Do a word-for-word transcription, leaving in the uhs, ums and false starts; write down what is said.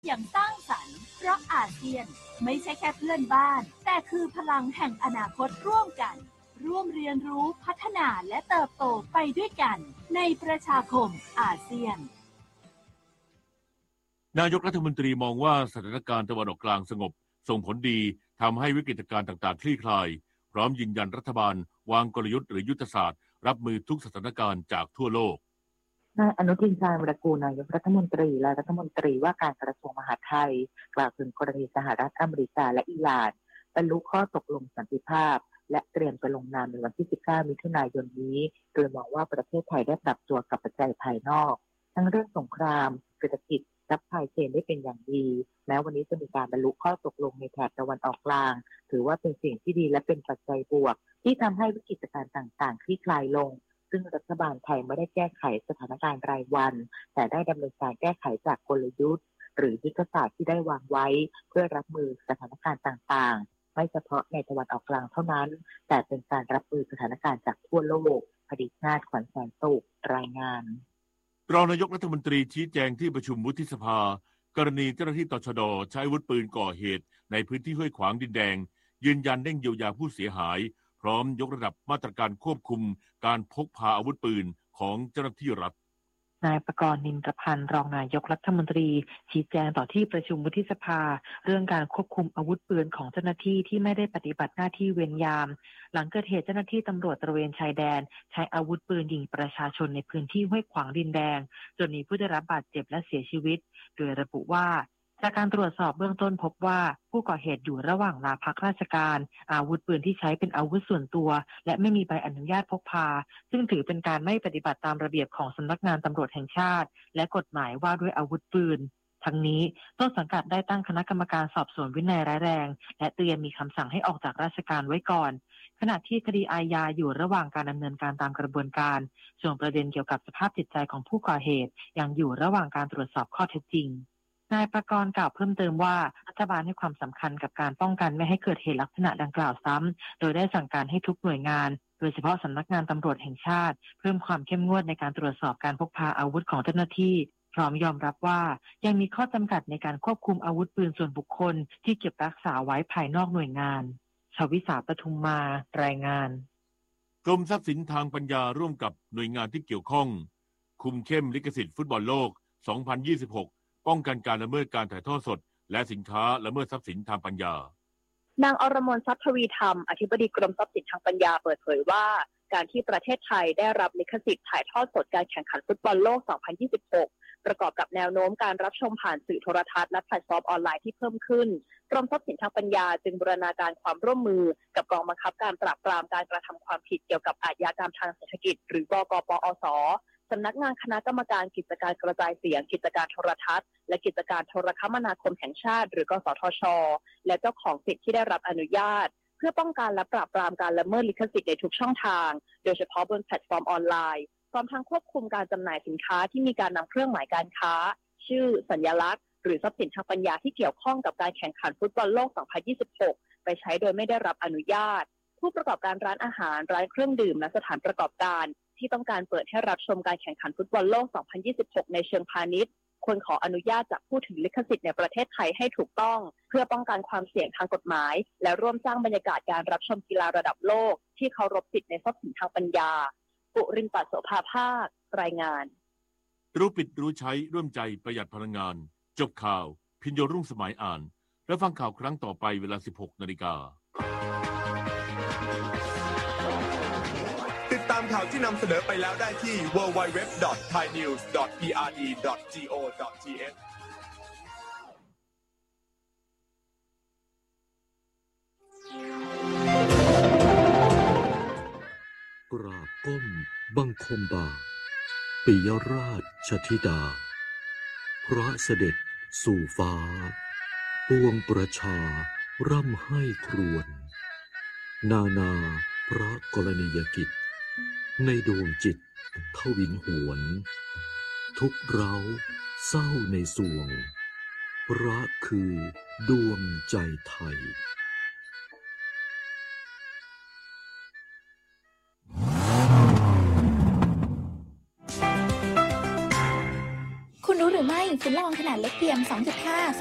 อย่างสร้างสรรค์เพราะอาเซียนไม่ใช่แค่เพื่อนบ้านแต่คือพลังแห่งอนาคตร่วมกันร่วมเรียนรู้พัฒนาและเติบโตไปด้วยกันในประชาคมอาเซียนนายกรัฐมนตรีมองว่าสถานการณ์ตะวันออกกลางสงบส่งผลดีทำให้วิกฤตการณ์ต่างๆคลี่คลายพร้อมยืนยันรัฐบาลวางกลยุทธ์หรือยุทธศาสตร์รับมือทุกสถานการณ์จากทั่วโลกนายอนุทินชาญวิรากูลนายกรัฐมนตรีและรัฐมนตรีว่าการกระทรวงมหาดไทยกล่าวถึงกรณีสหรัฐอเมริกาและอิหร่านบรรลุข้อตกลงสันติภาพและเตรียมจะลงนามในวันที่สิบเก้ามิถุนายนนี้โดยมองว่าประเทศไทยได้ปรับตัวกับปัจจัยภายนอกทั้งเรื่องสงครามเศรษฐกิจซัพพลายเชนได้เป็นอย่างดีแม้วันนี้จะมีการบรรลุข้อตกลงในแถบตะวันออกกลางถือว่าเป็นสิ่งที่ดีและเป็นปัจจัยบวกที่ทำให้วิกฤตการณ์ต่างๆคลี่คลายลงซึ่งรัฐบาลไทยไม่ได้แก้ไขสถานการณ์รายวันแต่ได้ดำเนินการแก้ไขจากกลยุทธ์หรือยุทธศาสตร์ที่ได้วางไว้เพื่อรับมือสถานการณ์ต่างๆไม่เฉพาะในตะวันออกกลางเท่านั้นแต่เป็นการรับมือสถานการณ์จากทั่วโลกอดีตนาถขวัญแสนสุขรายงานรองนายกรัฐมนตรีชี้แจงที่ประชุมวุฒิสภากรณีเจ้าหน้าที่ตชด.ใช้อาวุธปืนก่อเหตุในพื้นที่ห้วยขวางดินแดงยืนยันเร่งเยียวยาผู้เสียหายพร้อมยกระดับมาตรการควบคุมการพกพาอาวุธปืนของเจ้าหน้าที่รัฐนายประกรณ์ นินทพันธ์รองนายกรัฐมนตรีชี้แจงต่อที่ประชุมวุฒิสภาเรื่องการควบคุมอาวุธปืนของเจ้าหน้าที่ที่ไม่ได้ปฏิบัติหน้าที่เวรยามหลังเกิดเหตุเจ้าหน้าที่ตำรวจตระเวนชายแดนใช้อาวุธปืนยิงประชาชนในพื้นที่ห้วยขวางดินแดงจนมีผู้ได้รับบาดเจ็บและเสียชีวิตโดยระบุว่าจากการตรวจสอบเบื้องต้นพบว่าผู้ก่อเหตุอยู่ระหว่างลาพักราชการอาวุธปืนที่ใช้เป็นอาวุธส่วนตัวและไม่มีใบอนุญาตพกพาซึ่งถือเป็นการไม่ปฏิบัติตามระเบียบของสำนักงานตำรวจแห่งชาติและกฎหมายว่าด้วยอาวุธปืนทั้งนี้ต้นสังกัดได้ตั้งคณะกรรมการสอบสวนวินัยร้ายแรงและเตรียมมีคำสั่งให้ออกจากราชการไว้ก่อนขณะที่คดีอาญาอยู่ระหว่างการดำเนินการตามกระบวนการส่วนประเด็นเกี่ยวกับสภาพจิตใจของผู้ก่อเหตุยังอยู่ระหว่างการตรวจสอบข้อเท็จจริงนายประกรณ์กล่าวเพิ่มเติมว่ารัฐบาลให้ความสำคัญกับการป้องกันไม่ให้เกิดเหตุลักษณะดังกล่าวซ้ำโดยได้สั่งการให้ทุกหน่วยงานโดยเฉพาะสำนักงานตำรวจแห่งชาติเพิ่มความเข้มงวดในการตรวจสอบการพกพาอาวุธของเจ้าหน้าที่พร้อมยอมรับว่ายังมีข้อจำกัดในการควบคุมอาวุธปืนส่วนบุคคลที่เก็บรักษาไว้ภายนอกหน่วยงานชวิสาปทุมมารายงานกรมทรัพย์สินทางปัญญาร่วมกับหน่วยงานที่เกี่ยวข้องคุมเข้มลิขสิทธิ์ฟุตบอลโลกสองพันยี่สิบหกป้องกันการละเมิดการถ่ายทอดสดและสินค้าละเมิดทรัพย์สินทางปัญญานางอรมนทรัพย์ทวีธรรมอธิบดีกรมทรัพย์สินทางปัญญาเปิดเผยว่าการที่ประเทศไทยได้รับลิขสิทธิ์ถ่ายทอดสดการแข่งขันฟุตบอลโลกสองพันยี่สิบหกประกอบกับแนวโน้มการรับชมผ่านสื่อโทรทัศน์และแพลตฟอร์มออนไลน์ที่เพิ่มขึ้นกรมทรัพย์สินทางปัญญาจึงบูรณาการความร่วมมือกับกองบังคับการปราบปรามการกระทำความผิดเกี่ยวกับอาชญากรรมทางเศรษฐกิจหรือบกปอสสำนักงานคณะกรรมการกิจการกระจายเสียงกิจการโทรทัศน์และกิจการโทรคมนาคมแห่งชาติหรือกสทช.และเจ้าของสิทธิ์ที่ได้รับอนุญาตเพื่อป้องกันและปราบปรามการละเมิดลิขสิทธิ์ในทุกช่องทางโดยเฉพาะบนแพลตฟอร์มออนไลน์พร้อมทั้งควบคุมการจำหน่ายสินค้าที่มีการนำเครื่องหมายการค้าชื่อสัญลักษณ์หรือทรัพย์สินทางปัญญาที่เกี่ยวข้องกับการแข่งขันฟุตบอลโลกสองพันยี่สิบหกไปใช้โดยไม่ได้รับอนุญาตผู้ประกอบการร้านอาหารร้านเครื่องดื่มและสถานประกอบการที่ต้องการเปิดให้รับชมการแข่งขันฟุตบอลโลกสองพันยี่สิบหกในเชิงพาณิชย์ควรขออนุญาตจากผู้ถือลิขสิทธิ์ในประเทศไทยให้ถูกต้องเพื่อป้องกันความเสี่ยงทางกฎหมายและร่วมสร้างบรรยากาศการรับชมกีฬาระดับโลกที่เคารพสิทธิในทรัพย์สินทางปัญญาปุรินทร์ ปัสโสภาภาครายงานรู้ปิดรู้ใช้ร่วมใจประหยัดพลังงานจบข่าวพิญโยรุ่งสมัยอ่านและฟังข่าวครั้งต่อไปเวลา สิบหกนาฬิกาติดตามข่าวที่นำเสนอไปแล้วได้ที่ ดับเบิลยู ดับเบิลยู ดับเบิลยู ดอท ไทยนิวส์ ดอท พี อาร์ ดี ดอท จี โอ ดอท ที เอชกราบก้มบังคมบาทปิยราชธิดาพระเสด็จสู่ฟ้าปวงประชาร่ำไห้ครวญนานาพระกรณียกิจในดวงจิตทวินหวนทุกเร้าเศร้าในสวงพระคือดวงใจไทยคุณรู้หรือไม่ฝุ่นละอองขนาดเล็ก พี เอ็ม สองจุดห้า